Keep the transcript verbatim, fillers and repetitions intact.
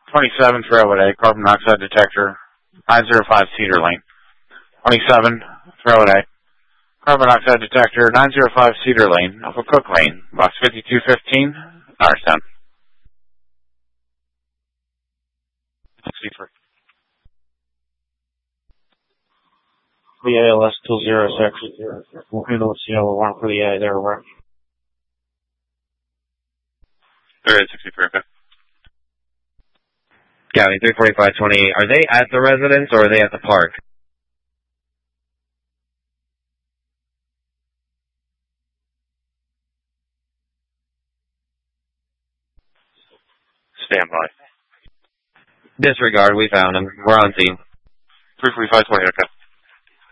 twenty-seven, Trailwood A, carbon monoxide detector, nine zero five Cedar Lane. twenty-seven, Trailwood A, carbon monoxide detector, nine zero five Cedar Lane, Alpha Cook Lane, box fifty-two fifteen, Norristown. sixty-three. The A L S till zero six. We'll handle the yellow alarm for the A there, right? thirty-eight sixty-three, okay. County three forty-five twenty-eight. Are they at the residence or are they at the park? Stand by. Disregard, we found him. We're on scene. three forty-five twenty, okay.